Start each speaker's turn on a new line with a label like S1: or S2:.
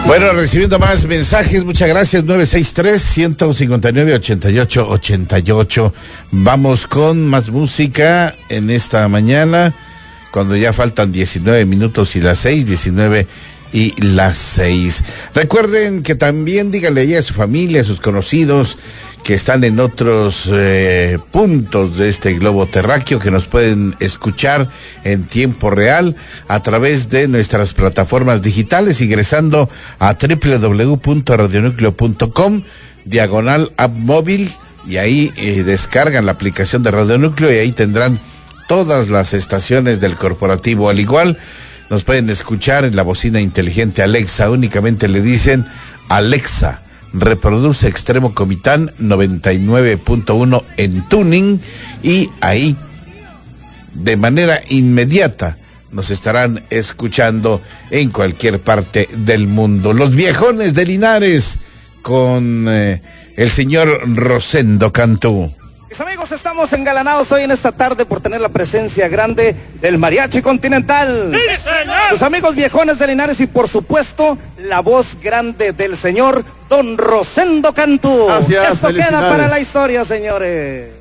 S1: Bueno, recibiendo más mensajes, muchas gracias, 963-159-8888. Vamos con más música en esta mañana, cuando ya faltan 19 minutos y las 6, 19 y las 6. Recuerden que también díganle ahí a su familia, a sus conocidos que están en otros puntos de este globo terráqueo, que nos pueden escuchar en tiempo real a través de nuestras plataformas digitales, ingresando a www.radionucleo.com/app móvil, y ahí descargan la aplicación de Radio Núcleo y ahí tendrán todas las estaciones del corporativo. Al igual, nos pueden escuchar en la bocina inteligente Alexa. Únicamente le dicen: Alexa, reproduce Extremo Comitán 99.1 en tuning, y ahí de manera inmediata nos estarán escuchando en cualquier parte del mundo. Los Viejones de Linares con el señor Rosendo Cantú.
S2: Mis amigos, estamos engalanados hoy en esta tarde por tener la presencia grande del Mariachi Continental.
S3: ¡Sí, señor!
S2: Los amigos Viejones de Linares y, por supuesto, la voz grande del señor Don Rosendo Cantú.
S4: Gracias,
S2: Esto queda
S4: felicidades.
S2: para la historia, señores.